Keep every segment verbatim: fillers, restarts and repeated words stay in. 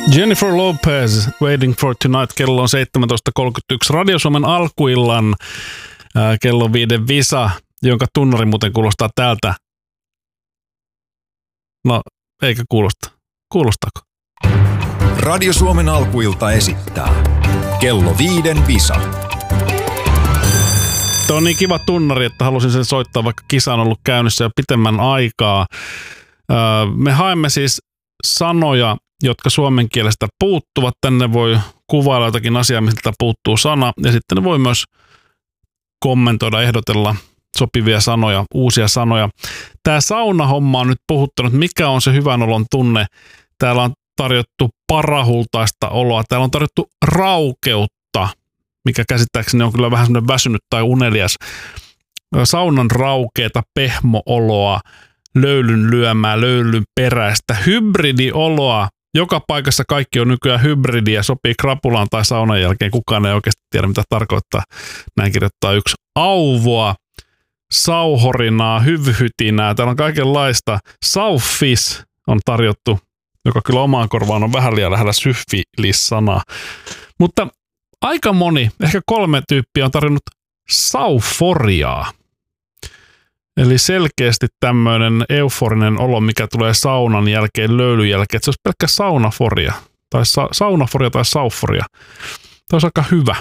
Jennifer Lopez, Waiting for Tonight, kello on seitsemäntoista kolmekymmentäyksi. Radio Suomen alkuillan ää, kello viiden visa, jonka tunnari muuten kuulostaa täältä. No, eikä kuulosta. Kuulostaako? Radio Suomen alkuilta esittää kello viiden visa. Tuo on niin kiva tunnari, että halusin sen soittaa, vaikka kisa on ollut käynnissä jo pitemmän aikaa. Ää, me haemme siis sanoja, jotka suomen kielestä puuttuvat. Tänne voi kuvailla jotakin asiaa, mistä puuttuu sana, ja sitten ne voi myös kommentoida, ehdotella sopivia sanoja, uusia sanoja. Tämä saunahomma on nyt puhuttanut, mikä on se hyvän olon tunne. Täällä on tarjottu parahultaista oloa, täällä on tarjottu raukeutta, mikä käsittääkseni on kyllä vähän semmoinen väsynyt tai unelias. Saunan raukeeta, pehmo-oloa, löylyn lyömää, löylyn peräistä, hybridioloa. Joka paikassa kaikki on nykyään hybridiä, sopii krapulaan tai saunan jälkeen. Kukaan ei oikeasti tiedä, mitä tarkoittaa. Näin kirjoittaa yksi. Auvoa, sauhorinaa, hyvhytinää. Täällä on kaikenlaista. Sauffis on tarjottu, joka kyllä omaan korvaan on vähän liian lähellä syfilis-sanaa. Mutta aika moni, ehkä kolme tyyppiä on tarjonnut sauforiaa. Eli selkeästi tämmöinen euforinen olo, mikä tulee saunan jälkeen, löylyn jälkeen, että se olisi pelkkä saunaforia, tai sa- saunaforia tai sauforia. Tämä olisi aika hyvä.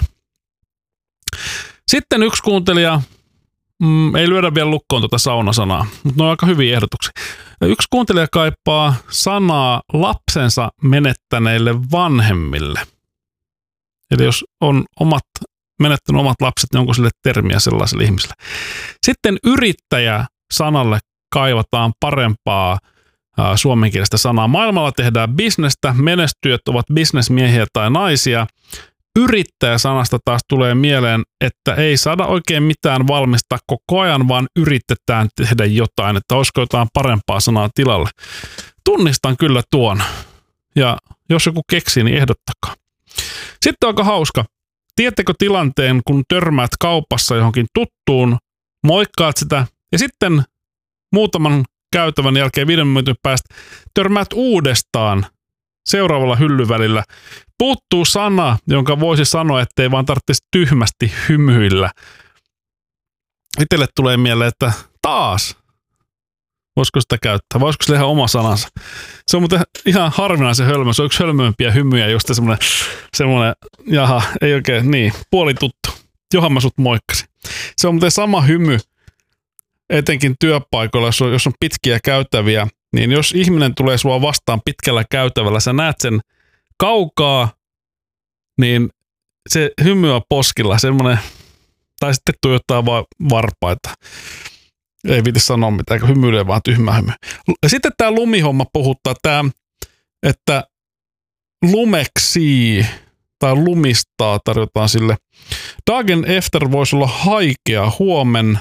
Sitten yksi kuuntelija, mm, ei lyödä vielä lukkoon tuota saunasanaa, mutta ne on aika hyviä ehdotuksia. Yksi kuuntelija kaipaa sanaa lapsensa menettäneille vanhemmille. Eli jos on omat menettänyt omat lapset, niin onko sille termiä sellaiselle ihmiselle. Sitten yrittäjä sanalle kaivataan parempaa ää, suomenkielistä sanaa. Maailmalla tehdään bisnestä, menestyjät ovat bisnesmiehiä tai naisia. Yrittäjä sanasta taas tulee mieleen, että ei saada oikein mitään valmista koko ajan, vaan yritetään tehdä jotain, että olisiko jotain parempaa sanaa tilalle. Tunnistan kyllä tuon. Ja jos joku keksii, niin ehdottakaa. Sitten aika hauska. Tiedättekö tilanteen, kun törmäät kaupassa johonkin tuttuun, moikkaat sitä ja sitten muutaman käytävän jälkeen viiden minuutin päästä törmäät uudestaan seuraavalla hyllyvälillä. Puuttuu sana, jonka voisi sanoa, ettei vaan tarvitsisi tyhmästi hymyillä. Itselle tulee mieleen, että taas. Voisiko sitä käyttää? Voisiko sillä ihan oma sanansa? Se on muuten ihan harvinaisen hölmö. Se on yksi hölmöimpiä hymyjä, just semmoinen, semmoinen, jaha, ei oikein, niin, puolituttu. Johan mä sut moikkasin. Se on muuten sama hymy, etenkin työpaikoilla, jos on, jos on pitkiä käytäviä, niin jos ihminen tulee sua vastaan pitkällä käytävällä, sä näet sen kaukaa, niin se hymy on poskilla, semmoinen, tai sitten tuijottaa vaan varpaita. Ei viiti sanoa mitään, hymyilee vaan tyhmä hymy. Sitten tämä lumihomma puhuttaa, tämä, että lumeksii tai lumistaa tarjotaan sille. Dagen efter voisi olla haikea, huomen.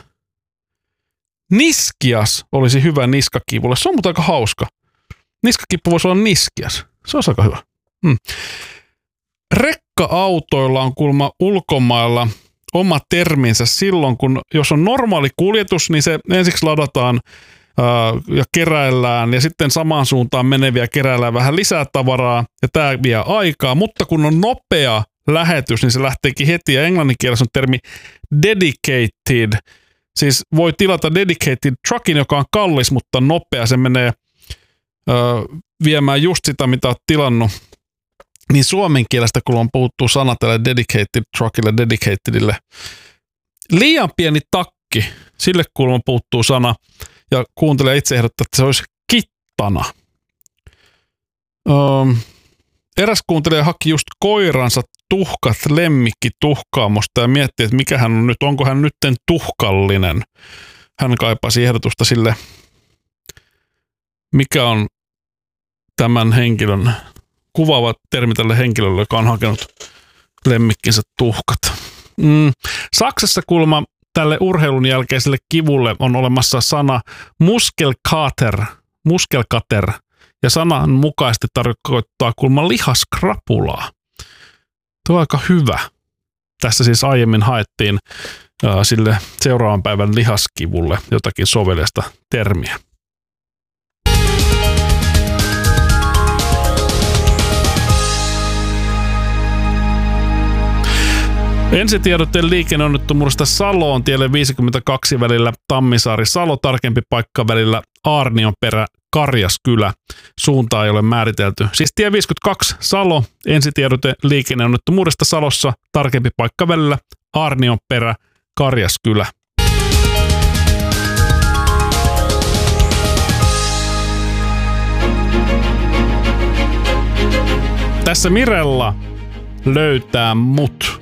Niskias olisi hyvä niskakivulle. Se on muuten aika hauska. Niskakippu voisi olla niskias. Se on aika hyvä. Hmm. Rekka-autoilla on kuulemma ulkomailla oma terminsä silloin, kun jos on normaali kuljetus, niin se ensiksi ladataan ää, ja keräillään ja sitten samaan suuntaan meneviä keräillään vähän lisää tavaraa ja tämä vie aikaa, mutta kun on nopea lähetys, niin se lähteekin heti ja englanninkielessä on termi dedicated. Siis voi tilata dedicated truckin, joka on kallis, mutta nopea. Se menee ää, viemään just sitä, mitä olet tilannut. Niin suomen kielestä, kun on puhuttu sana tälle dedicated truckille, dedicatedille. Liian pieni takki, sille kuulemma puuttuu sana. Ja kuuntelija itse ehdottaa, että se olisi kittana. Öö, eräs kuuntelija haki just koiransa tuhkat lemmikki tuhkaamosta ja mietti, että mikä hän on nyt, onko hän nytten tuhkallinen. Hän kaipasi ehdotusta sille, mikä on tämän henkilön kuvaava termi tälle henkilölle, joka on hakenut lemmikkinsä tuhkat. Mm. Saksassa kuulemma tälle urheilun jälkeiselle kivulle on olemassa sana muskelkater, muskelkater, ja sanan mukaisesti tarkoittaa kuulemma lihaskrapulaa. Tuo on aika hyvä. Tässä siis aiemmin haettiin äh, sille seuraavan päivän lihaskivulle jotakin sovellista termiä. Ensitiedote liikenneonnettomuudesta Saloon tielle viisikymmentäkaksi välillä Tammisaari-Salo, tarkempi paikka välillä Aarnionperä, Karjaskylä. Suuntaa ei ole määritelty. Siis tie viisikymmentäkaksi Salo, ensitiedote liikenneonnettomuudesta Salossa, tarkempi paikka välillä Aarnionperä, Karjaskylä. Tässä Mirella löytää mut.